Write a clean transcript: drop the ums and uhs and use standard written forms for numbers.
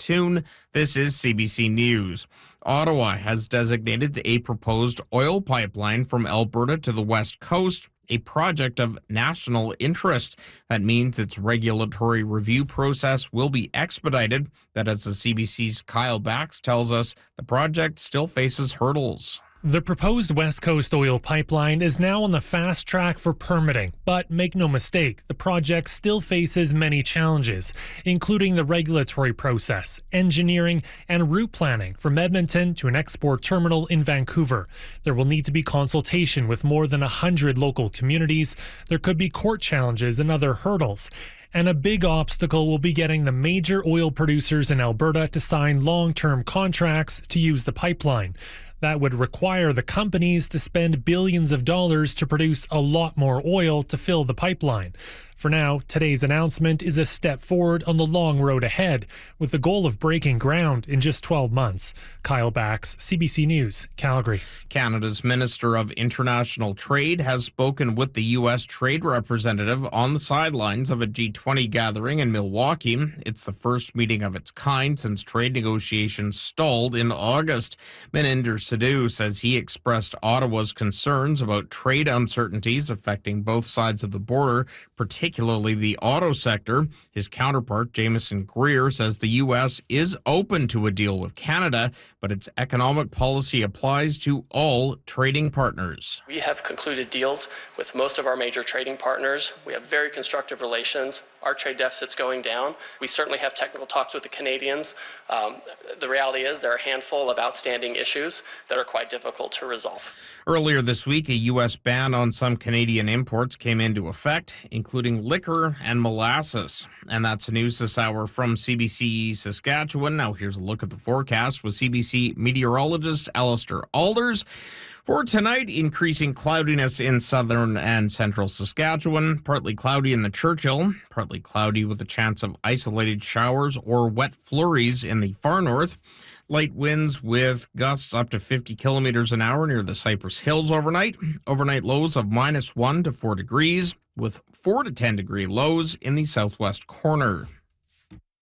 Tune. This is CBC News. Ottawa has designated a proposed oil pipeline from Alberta to the West Coast a project of national interest. That means its regulatory review process will be expedited. That, as the CBC's Kyle Bax tells us, the project still faces hurdles. The proposed West Coast oil pipeline is now on the fast track for permitting, but make no mistake, the project still faces many challenges, including the regulatory process, engineering, and route planning from Edmonton to an export terminal in Vancouver. There will need to be consultation with more than 100 local communities. There could be court challenges and other hurdles. And a big obstacle will be getting the major oil producers in Alberta to sign long-term contracts to use the pipeline. That would require the companies to spend billions of dollars to produce a lot more oil to fill the pipeline. For now, today's announcement is a step forward on the long road ahead, with the goal of breaking ground in just 12 months. Kyle Bax, CBC News, Calgary. Canada's Minister of International Trade has spoken with the U.S. trade representative on the sidelines of a G20 gathering in Milwaukee. It's the first meeting of its kind since trade negotiations stalled in August. Meninder Sidhu says he expressed Ottawa's concerns about trade uncertainties affecting both sides of the border, particularly the auto sector. His counterpart, Jameson Greer, says the U.S. is open to a deal with Canada, but its economic policy applies to all trading partners. We have concluded deals with most of our major trading partners. We have very constructive relations. Our trade deficit's going down. We certainly have technical talks with the Canadians. The reality is there are a handful of outstanding issues that are quite difficult to resolve. Earlier this week, a U.S. ban on some Canadian imports came into effect, including liquor and molasses. And that's news this hour from CBC Saskatchewan. Now here's a look at the forecast with CBC meteorologist Alistair Alders. For tonight, increasing cloudiness in southern and central Saskatchewan, partly cloudy in the Churchill, partly cloudy with a chance of isolated showers or wet flurries in the far north. Light winds with gusts up to 50 kilometers an hour near the Cypress Hills overnight. Overnight lows of -1 to 4 degrees with 4 to 10 degree lows in the southwest corner.